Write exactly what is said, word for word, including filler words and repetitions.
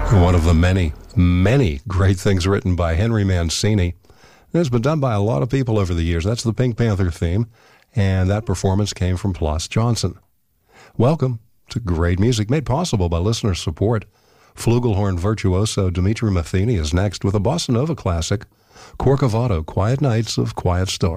One of the many, many great things written by Henry Mancini. It's been done by a lot of people over the years. That's the Pink Panther theme, and that performance came from Plas Johnson. Welcome to great music made possible by listener support. Flugelhorn virtuoso Dimitri Matheny is next with a bossa nova classic, Corcovado, Quiet Nights of Quiet Storm.